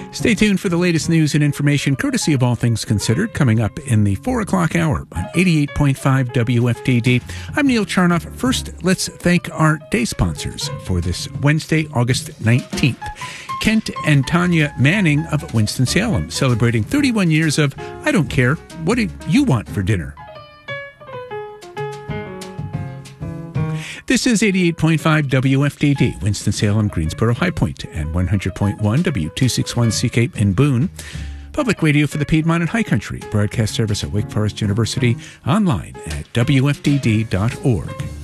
Stay tuned for the latest news and information, courtesy of All Things Considered, coming up in the 4 o'clock hour on 88.5 WFDD. I'm Neil Charnoff. First, let's thank our day sponsors for this Wednesday, August 19th. Kent and Tanya Manning of Winston-Salem, celebrating 31 years of I Don't Care, What Do You Want for Dinner? This is 88.5 WFDD, Winston-Salem, Greensboro, High Point, and 100.1 W261CK in Boone. Public radio for the Piedmont and High Country. Broadcast service at Wake Forest University. Online at WFDD.org.